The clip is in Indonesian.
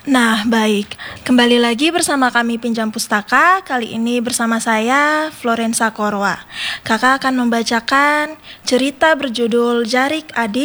Nah, baik. Kembali lagi bersama kami Pinjam Pustaka. Kali ini bersama saya, Florensa Korwa. Kakak akan membacakan cerita berjudul Jarik Adik